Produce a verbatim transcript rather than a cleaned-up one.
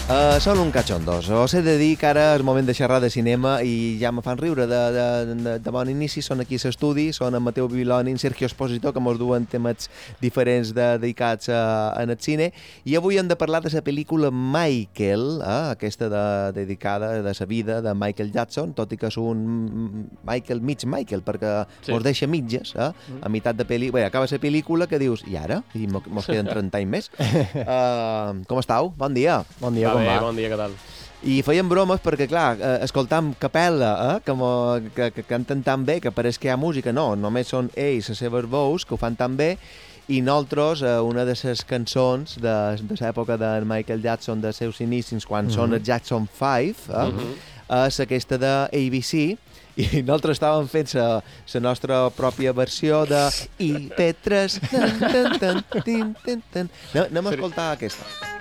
Uh, són un cachondos. Us he de dir que ara és moment de xerrar de cinema i ja me fan riure de, de, de, de bon inici. Són aquí a l'estudi, són en Mateu Bibiloni i en Sergio Espósito, que mos duen temes diferents de, dedicats a, en el cine. I avui hem de parlar de la pel·lícula Michael, eh, aquesta de, dedicada de la vida de Michael Jackson, tot i que és un Michael mig Michael, perquè sí. Mos deixa mitges, eh, mm. a meitat de pel·lícula. Bé, acaba la pel·lícula que dius, i ara? I mos queden trenta anys més. Uh, com estàu? Bon dia. Bon dia. Va bé, bon dia, què tal? I feien bromes perquè, clar, eh, escoltam capella, eh, que, mo, que, que canten tan bé que pareix que hi ha música. No, només són ells, les seves veus, que ho fan tan bé, i nosaltres, eh, una de les cançons de, de l'època de Michael Jackson, dels seus inicis, quan mm-hmm. són els Jackson five, eh, mm-hmm. és aquesta de A B C, i nosaltres estàvem fent la nostra pròpia versió de I P tres. Anem a escoltar aquesta.